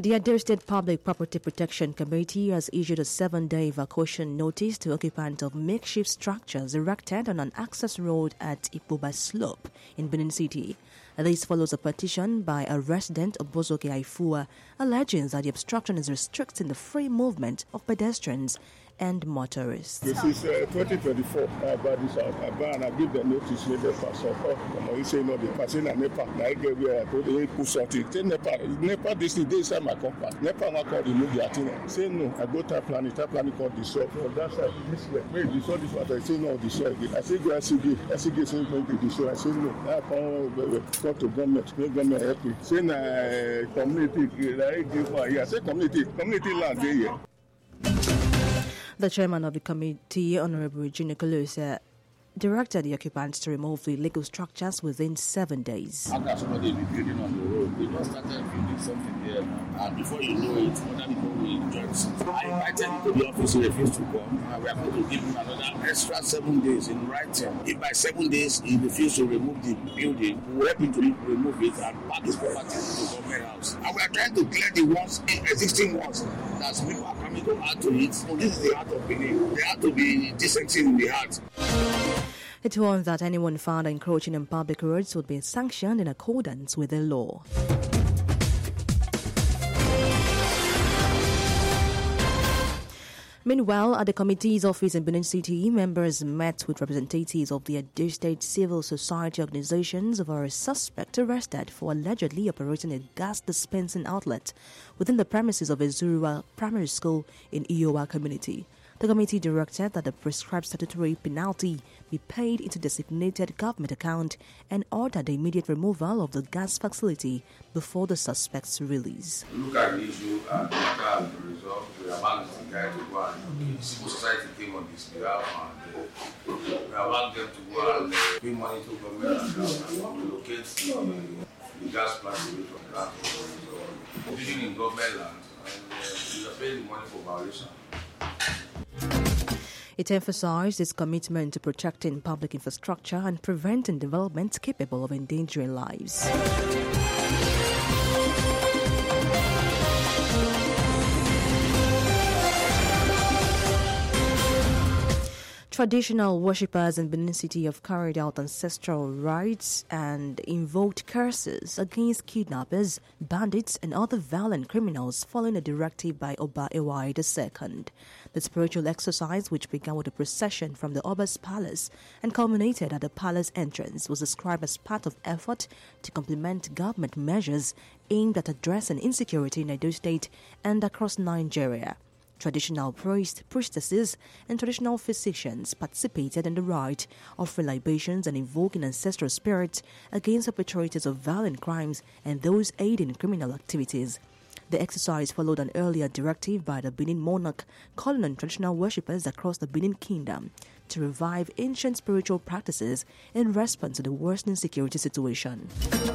The Edo State Public Property Protection Committee has issued a 7-day evacuation notice to occupants of makeshift structures erected on an access road at Ipoba Slope in Benin City. This follows a petition by a resident of Bozoke Aifua alleging that the obstruction is restricting the free movement of pedestrians and motorists. This is 2024. I buy this out. I buy and I give the notice with the pass. So, you say no, the passing and NEPA. I get where I put the push out. NEPA this is this time I come back. NEPA I call remove the thing. Say no, I go tap planning called the shop. So that's this way. Wait, you saw this water. I say no, the shop. I say go SCG say going to the shop. I say no. I come to government. Make government help me. Say na community. I say community land here. The chairman of the committee, Honorable Eugene Kolosa, directed the occupants to remove the illegal structures within 7 days. How can somebody be building on the road? They just started building something there, and before you know it, other people will join suit. I invited him to the office, he refused to come, and we are going to give him another extra 7 days in writing. If by 7 days he refused to remove the building, we will help him to remove it and pack his property to the government house. And we are trying to clear the ones, existing ones, that people are coming to add to it. So this is the heart of Benin. They have to be decency in the heart. It warns that anyone found encroaching on public roads would be sanctioned in accordance with the law. Meanwhile, at the committee's office in Benin City, members met with representatives of the Edo State civil society organizations over a suspect arrested for allegedly operating a gas dispensing outlet within the premises of a Zurua primary school in Iowa community. The committee directed that the prescribed statutory penalty be paid into designated government account and ordered the immediate removal of the gas facility before the suspect's release. We look at the issue and the matter has been resolved. We have asked the guy to go and civil society came on this behalf and we have asked them to go and pay money to government and locate the gas plant away from that. So, living in government land and we are paying the money for violation. It emphasized its commitment to protecting public infrastructure and preventing development capable of endangering lives. Traditional worshippers in Benin City have carried out ancestral rites and invoked curses against kidnappers, bandits, and other violent criminals following a directive by Oba Ewai II. The spiritual exercise, which began with a procession from the Oba's palace and culminated at the palace entrance, was described as part of effort to complement government measures aimed at addressing insecurity in Edo State and across Nigeria. Traditional priests, priestesses, and traditional physicians participated in the rite, offering libations and invoking ancestral spirits against perpetrators of violent crimes and those aiding criminal activities. The exercise followed an earlier directive by the Benin monarch calling on traditional worshippers across the Benin kingdom to revive ancient spiritual practices in response to the worsening security situation.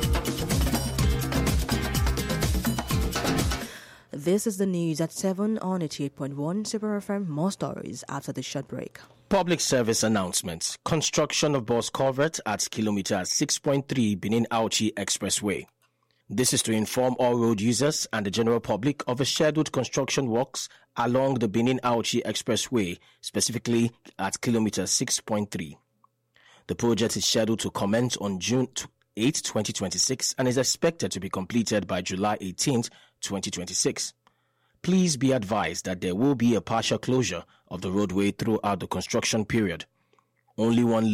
This is the news at 7 on 88.1 Super FM. More stories after the short break. Public service announcements. Construction of bus culvert at kilometer 6.3 Benin-Auchi Expressway. This is to inform all road users and the general public of a scheduled construction works along the Benin-Auchi Expressway, specifically at kilometer 6.3. The project is scheduled to commence on June 8, 2026 and is expected to be completed by July 18, 2026. Please be advised that there will be a partial closure of the roadway throughout the construction period. Only one